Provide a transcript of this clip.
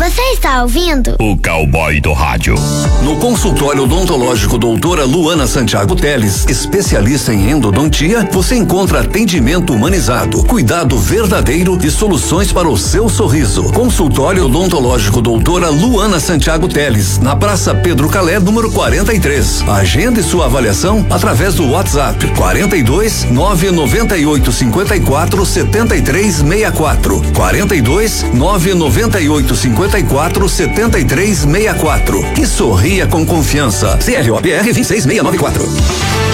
Você está ouvindo? O cowboy do rádio. No consultório odontológico doutora Luana Santiago Teles, especialista em endodontia, você encontra atendimento humanizado, cuidado verdadeiro e soluções para o seu sorriso. Consultório odontológico doutora Luana Santiago Teles, na Praça Pedro Calé, número 43. Agende sua avaliação através do WhatsApp 42 998 54 73 64. 42 998 54 73 64. E sorria com confiança. CROPR 26694.